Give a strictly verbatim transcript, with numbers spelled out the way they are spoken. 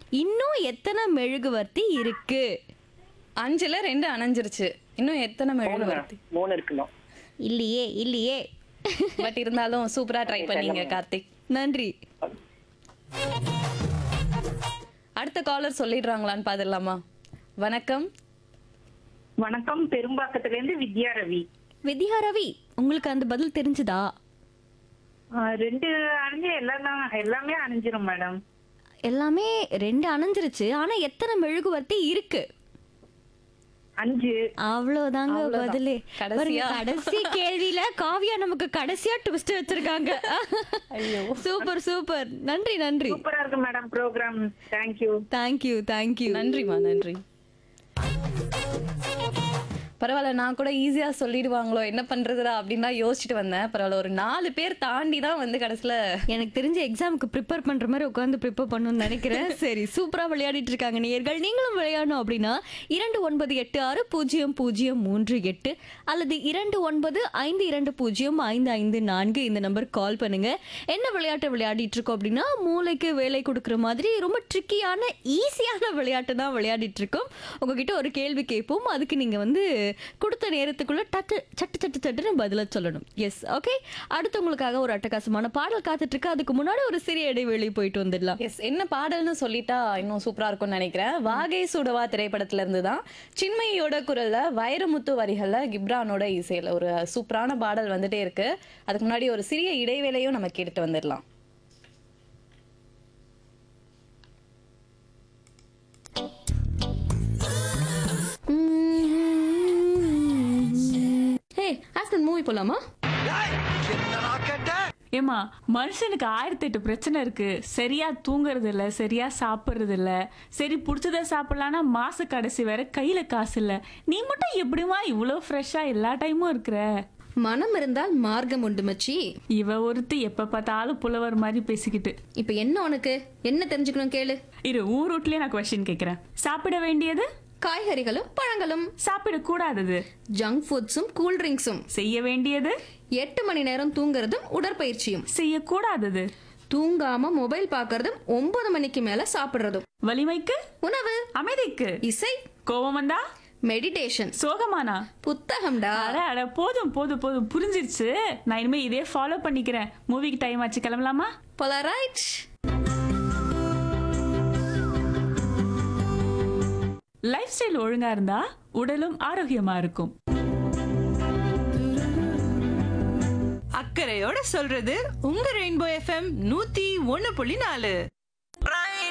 இன்னும் எத்தனை மெழுகுவர்த்தி இருக்கு? அஞ்சுல ரெண்டு அணைஞ்சிருச்சு. இன்னும் எத்தனை மெழுகுவர்த்தி? மூணு இருக்கணும். இல்லையே இல்லையே. பட் இருந்தாலும் சூப்பரா ட்ரை பண்ணீங்க கார்த்திக். நன்றி. அடுத்த காலர் சொல்லிடுறாங்களான்னு பாத்துடலாமா? வணக்கம். வணக்கம், பெரும்பாக்கத்துல இருந்து வித்யா ரவி. வித்யா ரவி, உங்களுக்கு அந்த பதில் தெரிஞ்சுதா? ஆ, ரெண்டு அணிஞ்சு எல்லாம் எல்லாமே அணிஞ்சிரும் மேடம். எல்லாமே ரெண்டு அணைஞ்சிருச்சு. ஆனா எத்தனை மெழுகுவர்த்தி இருக்கு? அஞ்சு. அவ்வளவுதாங்க அவ்வளவுதான். பதிலே. கடைசியா? பாருங்க, கடைசி கேள்வியில காவியா நமக்கு கடைசியா ட்விஸ்ட் வச்சிருக்காங்க. ஐயோ. Super super. நன்றி நன்றி. சூப்பரா இருக்கு madam program. Thank you. Thank you thank you. நன்றிமா நன்றி. பரவாயில்ல, நான் கூட ஈஸியா சொல்லிடுவாங்களோ என்ன பண்றதுடா அப்படின்னு யோசிச்சுட்டு வந்தேன். பரவாயில்ல, ஒரு நாலு பேர் தாண்டி தான் வந்து கடைசியில எனக்கு தெரிஞ்ச எக்ஸாமுக்கு ப்ரிப்பேர் பண்ற மாதிரி உட்காந்து ப்ரிப்பேர் பண்ணணும்னு நினைக்கிறேன். சரி, சூப்பரா விளையாடிட்டு இருக்காங்க நேயர்கள். நீங்களும் விளையாடணும் அப்படின்னா இரண்டு ஒன்பது எட்டு ஆறு பூஜ்ஜியம் பூஜ்ஜியம் மூன்று எட்டு அல்லது இரண்டு ஒன்பது ஐந்து இரண்டு பூஜ்ஜியம் ஐந்து ஐந்து நான்கு இந்த நம்பர் கால் பண்ணுங்க. என்ன விளையாட்டு விளையாடிட்டு இருக்கோம் அப்படின்னா, மூளைக்கு வேலை கொடுக்குற மாதிரி ரொம்ப ட்ரிக்கியான ஈஸியான விளையாட்டு தான் விளையாடிட்டு இருக்கோம். உங்ககிட்ட ஒரு கேள்வி கேட்போம். அதுக்கு நீங்க வந்து கொடுத்த நேரத்துக்குள்ள டட்டு சட்டு சட்டு சட்டுன்னு பதில சொல்லணும். S, okay. அடுத்து உங்களுக்காக ஒரு அட்டகாசமான பாடல் காத்துட்டு இருக்கு. அதுக்கு முன்னாடி ஒரு சிறிய இடைவெளி போயிட்டு வந்துடலாம். எஸ், என்ன பாடல்னு சொல்லிட்டா இன்னும் சூப்பரா இருக்கும்னு நினைக்கிறேன். வாகை சுடவா திரைப்படத்துல இருந்து தான் சின்மயியோட குரல்ல வைரமுத்து வரிகள்ல கிப்ரானோட இசையில ஒரு சூப்பரான பாடல் வந்துட்டே இருக்கு. அதுக்கு முன்னாடி ஒரு சிறிய இடைவேளையும் நம்ம கேட்டுட்டு வந்துடலாம். ஹே, ஆஃப்டர் மூவி போலாமா? ஏமா, மனுஷனுக்கு ஆயிரத்தி எட்டு பிரச்சனை இருக்கு. சரியா தூங்குறது இல்ல, சரியா சாப்பிடுறது இல்ல. சரி, பிடிச்சத சாப்பிடலான்னா மாச கடைசி வேற கையில காசு இல்ல. நீ மட்டும் எப்படிமா இவ்வளவு ஃப்ரெஷ்ஷா எல்லா டைமும் இருக்கிற? மனம் இருந்தால் மார்க்கம் உண்டு மச்சி. இவ ஒருத்தி எப்ப பார்த்தாலும் புலவர் மாதிரி பேசிக்கிட்டு. இப்ப என்ன உனக்கு என்ன தெரிஞ்சுக்கணும் கேளு. இரு, ஊர் ரூட்லயே நான் கொஸ்டின் கேக்குறேன். சாப்பிட வேண்டியது காய்கறிகளும் பழங்களும். சாப்பிட கூடாதது ஜங்க் ஃபுட்ஸும் கூல் ட்ரிங்க்ஸும். செய்ய வேண்டியது எட்டு மணி நேரம் தூங்குறதும் உடற்பயிற்சியும். செய்யக்கூடாதது தூங்காம மொபைல் பாக்குறதும் ஒன்பது மணிக்கு மேல சாப்பிடுறதும். வலிமைக்கு உணவு, அமைதிக்கு இசை, கோபம் வந்தா மெடிடேஷன், சோகமானா புத்தகம்டா. அட அட போதும் போதும் போதும் புரிஞ்சிருச்சு. நான் இனிமே இதே ஃபாலோ பண்ணிக்கிறேன். மூவிக்கு டைம் ஆச்சு, கிளம்பலாமா? போலரைட். லைஃப் ஸ்டைல் ஒழுங்கா இருந்தா உடலும் ஆரோக்கியமா இருக்கும். அக்கறையோட சொல்றது உங்க ரெயின்போ எஃப்எம் நூத்தி ஒண்ணு புள்ளி நாலு.